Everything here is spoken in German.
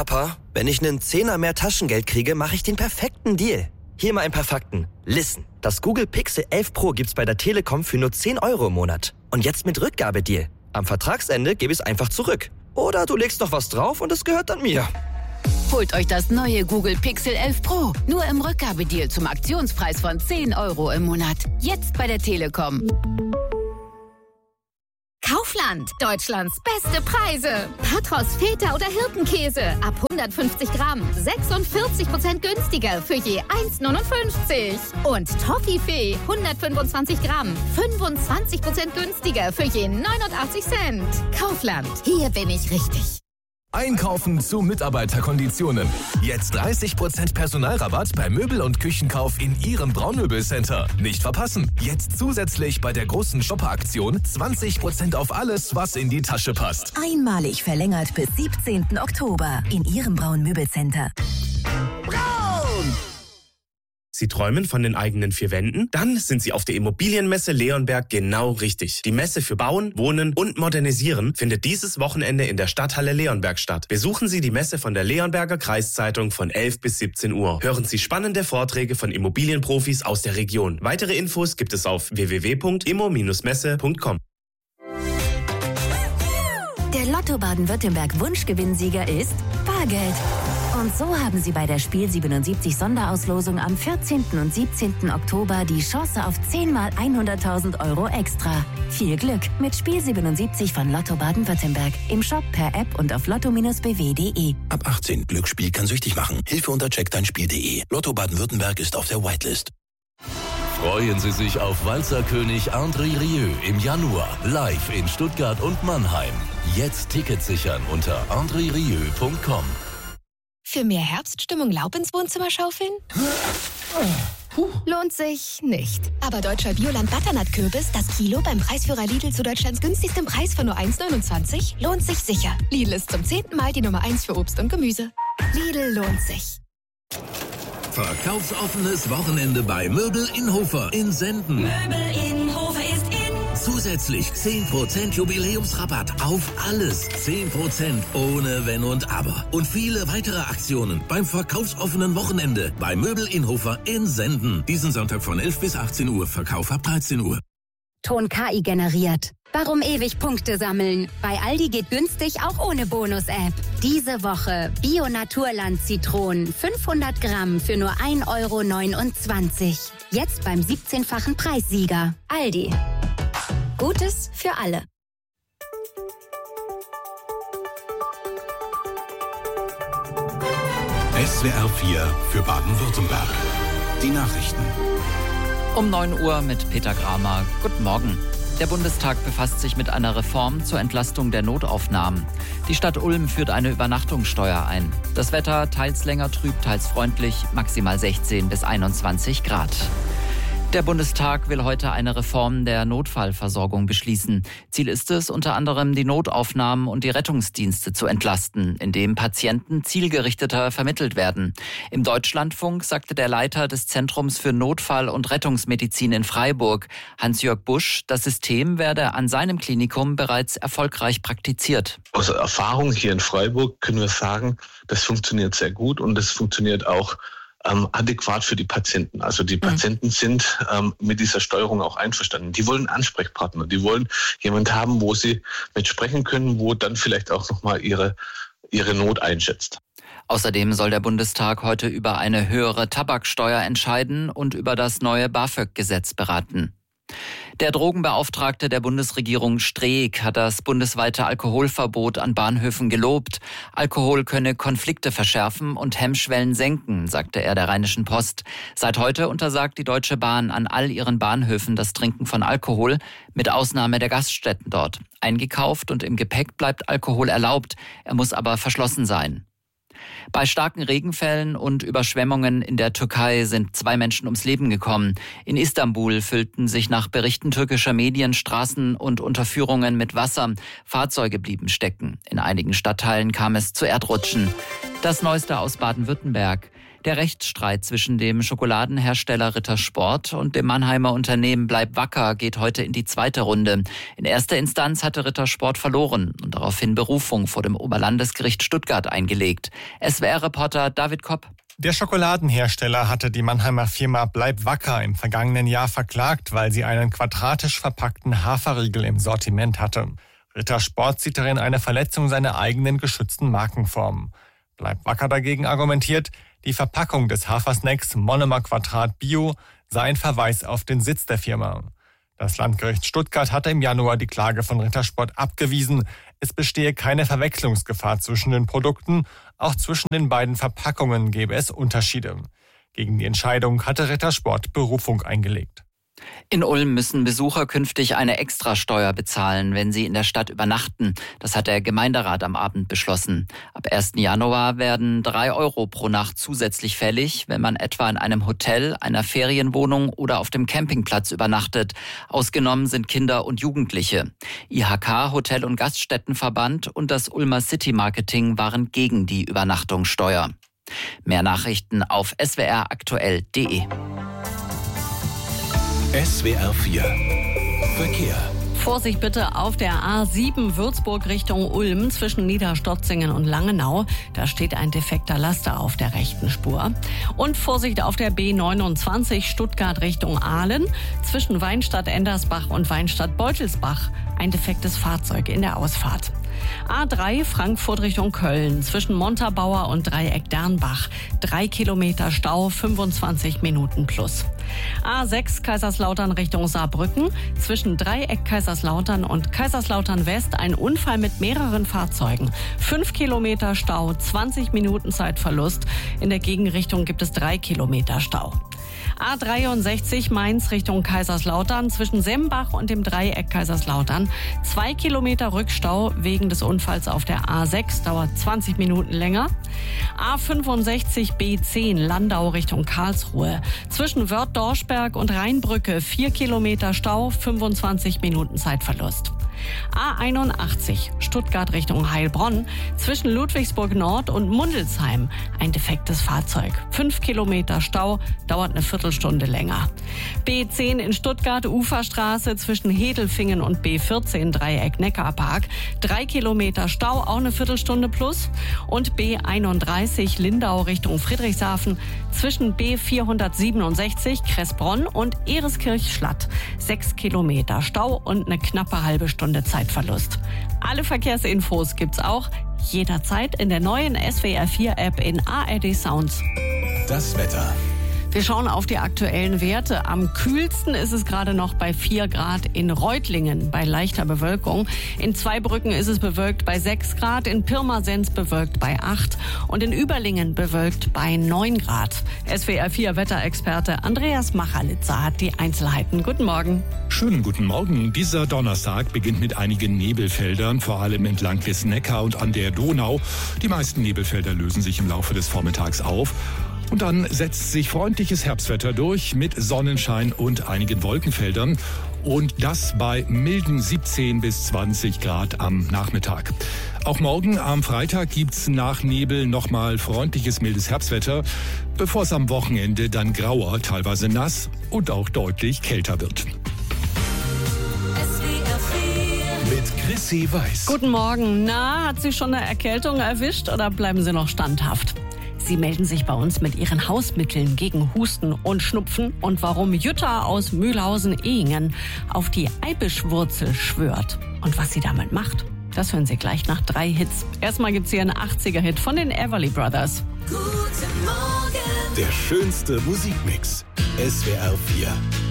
Papa, wenn ich einen Zehner mehr Taschengeld kriege, mache ich den perfekten Deal. Hier mal ein paar Fakten. Listen, das Google Pixel 11 Pro gibt's bei der Telekom für nur 10 € im Monat. Und jetzt mit Rückgabedeal. Am Vertragsende gebe ich es einfach zurück. Oder du legst noch was drauf und es gehört dann mir. Holt euch das neue Google Pixel 11 Pro. Nur im Rückgabedeal zum Aktionspreis von 10 € im Monat. Jetzt bei der Telekom. Kaufland, Deutschlands beste Preise. Patros, Feta oder Hirtenkäse ab 150 Gramm 46% günstiger für je 1,59. Und Toffifee 125 Gramm 25% günstiger für je 89 Cent. Kaufland, hier bin ich richtig. Einkaufen zu Mitarbeiterkonditionen. Jetzt 30% Personalrabatt bei Möbel- und Küchenkauf in Ihrem Braunmöbelcenter. Nicht verpassen. Jetzt zusätzlich bei der großen Shopper-Aktion 20% auf alles, was in die Tasche passt. Einmalig verlängert bis 17. Oktober in Ihrem Braun-Möbelcenter. Braun! Sie träumen von den eigenen 4 Wänden? Dann sind Sie auf der Immobilienmesse Leonberg genau richtig. Die Messe für Bauen, Wohnen und Modernisieren findet dieses Wochenende in der Stadthalle Leonberg statt. Besuchen Sie die Messe von der Leonberger Kreiszeitung von 11 bis 17 Uhr. Hören Sie spannende Vorträge von Immobilienprofis aus der Region. Weitere Infos gibt es auf www.immo-messe.com. Der Lotto Baden-Württemberg Wunschgewinnsieger ist Bargeld. Und so haben Sie bei der Spiel 77 Sonderauslosung am 14. und 17. Oktober die Chance auf 10 mal 100.000 € extra. Viel Glück mit Spiel 77 von Lotto Baden-Württemberg. Im Shop, per App und auf lotto-bw.de. Ab 18. Glücksspiel kann süchtig machen. Hilfe unter checkdeinspiel.de. Lotto Baden-Württemberg ist auf der Whitelist. Freuen Sie sich auf Walzerkönig André Rieu im Januar. Live in Stuttgart und Mannheim. Jetzt Tickets sichern unter andrerieu.com. Für mehr Herbststimmung Laub ins Wohnzimmer schaufeln? Lohnt sich nicht. Aber deutscher Bioland-Butternut-Kürbis, das Kilo beim Preisführer Lidl zu Deutschlands günstigstem Preis von nur 1,29, lohnt sich sicher. Lidl ist zum 10. Mal die Nummer 1 für Obst und Gemüse. Lidl lohnt sich. Verkaufsoffenes Wochenende bei Möbel in Hofer in Senden. Möbel in Hofer ist in. Zusätzlich 10% Jubiläumsrabatt auf alles. 10% ohne Wenn und Aber. Und viele weitere Aktionen beim verkaufsoffenen Wochenende bei Möbel in Hofer in Senden. Diesen Sonntag von 11 bis 18 Uhr. Verkauf ab 13 Uhr. Ton KI generiert. Warum ewig Punkte sammeln? Bei Aldi geht günstig auch ohne Bonus-App. Diese Woche Bio-Naturland Zitronen 500 Gramm für nur 1,29 €. Jetzt beim 17-fachen Preissieger. Aldi. Gutes für alle. SWR 4 für Baden-Württemberg. Die Nachrichten. Um 9 Uhr mit Peter Kramer. Guten Morgen. Der Bundestag befasst sich mit einer Reform zur Entlastung der Notaufnahmen. Die Stadt Ulm führt eine Übernachtungssteuer ein. Das Wetter teils länger trüb, teils freundlich, maximal 16 bis 21 Grad. Der Bundestag will heute eine Reform der Notfallversorgung beschließen. Ziel ist es, unter anderem die Notaufnahmen und die Rettungsdienste zu entlasten, indem Patienten zielgerichteter vermittelt werden. Im Deutschlandfunk sagte der Leiter des Zentrums für Notfall- und Rettungsmedizin in Freiburg, Hans-Jörg Busch, das System werde an seinem Klinikum bereits erfolgreich praktiziert. Aus Erfahrung hier in Freiburg können wir sagen, das funktioniert sehr gut und das funktioniert auch adäquat für die Patienten. Also die Patienten sind mit dieser Steuerung auch einverstanden. Die wollen Ansprechpartner, die wollen jemanden haben, wo sie mit sprechen können, wo dann vielleicht auch nochmal ihre Not einschätzt. Außerdem soll der Bundestag heute über eine höhere Tabaksteuer entscheiden und über das neue BAföG-Gesetz beraten. Der Drogenbeauftragte der Bundesregierung Streeck hat das bundesweite Alkoholverbot an Bahnhöfen gelobt. Alkohol könne Konflikte verschärfen und Hemmschwellen senken, sagte er der Rheinischen Post. Seit heute untersagt die Deutsche Bahn an all ihren Bahnhöfen das Trinken von Alkohol, mit Ausnahme der Gaststätten dort. Eingekauft und im Gepäck bleibt Alkohol erlaubt, er muss aber verschlossen sein. Bei starken Regenfällen und Überschwemmungen in der Türkei sind 2 Menschen ums Leben gekommen. In Istanbul füllten sich nach Berichten türkischer Medien Straßen und Unterführungen mit Wasser. Fahrzeuge blieben stecken. In einigen Stadtteilen kam es zu Erdrutschen. Das Neueste aus Baden-Württemberg. Der Rechtsstreit zwischen dem Schokoladenhersteller Rittersport und dem Mannheimer Unternehmen Bleib Wacker geht heute in die zweite Runde. In erster Instanz hatte Rittersport verloren und daraufhin Berufung vor dem Oberlandesgericht Stuttgart eingelegt. SWR-Reporter David Kopp. Der Schokoladenhersteller hatte die Mannheimer Firma Bleib Wacker im vergangenen Jahr verklagt, weil sie einen quadratisch verpackten Haferriegel im Sortiment hatte. Rittersport sieht darin eine Verletzung seiner eigenen geschützten Markenform. Bleib Wacker dagegen argumentiert, die Verpackung des Hafersnacks Monomer Quadrat Bio sei ein Verweis auf den Sitz der Firma. Das Landgericht Stuttgart hatte im Januar die Klage von Rittersport abgewiesen. Es bestehe keine Verwechslungsgefahr zwischen den Produkten, auch zwischen den beiden Verpackungen gäbe es Unterschiede. Gegen die Entscheidung hatte Rittersport Berufung eingelegt. In Ulm müssen Besucher künftig eine Extrasteuer bezahlen, wenn sie in der Stadt übernachten. Das hat der Gemeinderat am Abend beschlossen. Ab 1. Januar werden 3 Euro pro Nacht zusätzlich fällig, wenn man etwa in einem Hotel, einer Ferienwohnung oder auf dem Campingplatz übernachtet. Ausgenommen sind Kinder und Jugendliche. IHK, Hotel- und Gaststättenverband und das Ulmer City Marketing waren gegen die Übernachtungssteuer. Mehr Nachrichten auf swraktuell.de. SWR 4 Verkehr. Vorsicht bitte auf der A7 Würzburg Richtung Ulm zwischen Niederstotzingen und Langenau. Da steht ein defekter Laster auf der rechten Spur. Und Vorsicht auf der B29 Stuttgart Richtung Aalen zwischen Weinstadt-Endersbach und Weinstadt-Beutelsbach. Ein defektes Fahrzeug in der Ausfahrt. A3 Frankfurt Richtung Köln zwischen Montabaur und Dreieck Dernbach. 3 Kilometer Stau, 25 Minuten plus. A6 Kaiserslautern Richtung Saarbrücken zwischen Dreieck Kaiserslautern und Kaiserslautern West ein Unfall mit mehreren Fahrzeugen. 5 Kilometer Stau, 20 Minuten Zeitverlust. In der Gegenrichtung gibt es 3 Kilometer Stau. A63 Mainz Richtung Kaiserslautern zwischen Sembach und dem Dreieck Kaiserslautern. 2 Kilometer Rückstau wegen des Unfalls auf der A6, dauert 20 Minuten länger. A65 B10 Landau Richtung Karlsruhe. Zwischen Wörth-Dorschberg und Rheinbrücke 4 Kilometer Stau, 25 Minuten Zeitverlust. A81 Stuttgart Richtung Heilbronn zwischen Ludwigsburg Nord und Mundelsheim ein defektes Fahrzeug. 5 Kilometer Stau, dauert eine Viertelstunde länger. B10 in Stuttgart Uferstraße zwischen Hedelfingen und B14 Dreieck Neckarpark. 3 Kilometer Stau, auch eine Viertelstunde plus. Und B31 Lindau Richtung Friedrichshafen zwischen B467 Kressbronn und Ereskirch-Schlatt. 6 Kilometer Stau und eine knappe halbe Stunde Zeitverlust. Alle Verkehrsinfos gibt's auch jederzeit in der neuen SWR4-App in ARD Sounds. Das Wetter. Wir schauen auf die aktuellen Werte. Am kühlsten ist es gerade noch bei 4 Grad in Reutlingen bei leichter Bewölkung. In Zweibrücken ist es bewölkt bei 6 Grad, in Pirmasens bewölkt bei 8 und in Überlingen bewölkt bei 9 Grad. SWR4-Wetterexperte Andreas Macharlitzer hat die Einzelheiten. Guten Morgen. Schönen guten Morgen. Dieser Donnerstag beginnt mit einigen Nebelfeldern, vor allem entlang des Neckar und an der Donau. Die meisten Nebelfelder lösen sich im Laufe des Vormittags auf. Und dann setzt sich freundliches Herbstwetter durch mit Sonnenschein und einigen Wolkenfeldern. Und das bei milden 17 bis 20 Grad am Nachmittag. Auch morgen am Freitag gibt's nach Nebel nochmal freundliches, mildes Herbstwetter, bevor es am Wochenende dann grauer, teilweise nass und auch deutlich kälter wird. Mit Chrissy Weiß. Guten Morgen. Na, hat Sie schon eine Erkältung erwischt oder bleiben Sie noch standhaft? Sie melden sich bei uns mit Ihren Hausmitteln gegen Husten und Schnupfen und warum Jutta aus Mühlhausen-Ehingen auf die Eibischwurzel schwört und was sie damit macht. Das hören Sie gleich nach 3 Hits. Erstmal gibt's hier einen 80er-Hit von den Everly Brothers. Guten Morgen. Der schönste Musikmix. SWR 4.